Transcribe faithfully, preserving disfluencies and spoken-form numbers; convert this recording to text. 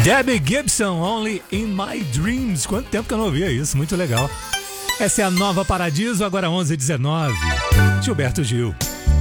Debbie Gibson, Only in My Dreams. Quanto tempo que eu não ouvia isso, muito legal. Essa é a Nova Paradiso, agora onze e dezenove. Gilberto Gil.